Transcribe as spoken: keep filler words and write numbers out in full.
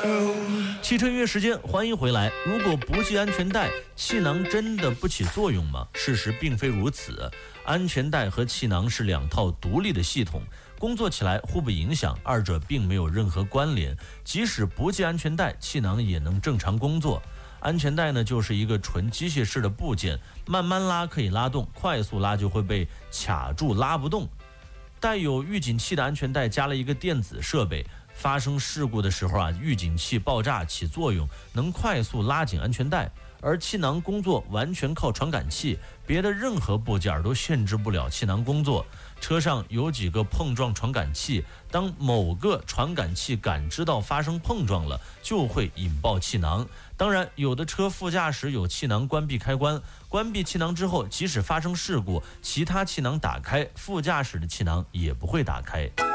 汽车音乐时间，欢迎回来。如果不系安全带，气囊真的不起作用吗？事实并非如此。安全带和气囊是两套独立的系统，工作起来互不影响，二者并没有任何关联。即使不系安全带，气囊也能正常工作。安全带呢，就是一个纯机械式的部件，慢慢拉可以拉动，快速拉就会被卡住，拉不动。带有预警器的安全带加了一个电子设备，发生事故的时候啊，预警器爆炸起作用，能快速拉紧安全带。而气囊工作完全靠传感器，别的任何部件都限制不了气囊工作。车上有几个碰撞传感器，当某个传感器感知到发生碰撞了，就会引爆气囊。当然，有的车副驾驶有气囊关闭开关，关闭气囊之后，即使发生事故，其他气囊打开，副驾驶的气囊也不会打开。